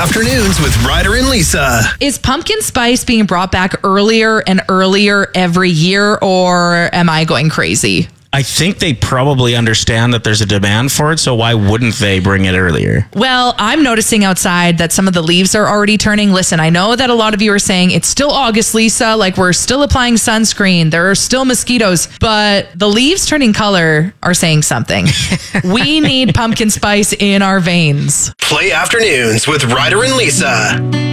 Afternoons with Ryder and Lisa. Is pumpkin spice being brought back earlier and earlier every year, or am I going crazy? I think they probably understand that there's a demand for it, so why wouldn't they bring it earlier? Well, I'm noticing outside that some of the leaves are already turning. Listen, I know that a lot of you are saying it's still August, Lisa, like we're still applying sunscreen. There are still mosquitoes, but the leaves turning color are saying something. We need pumpkin spice in our veins. Play Afternoons with Ryder and Lisa.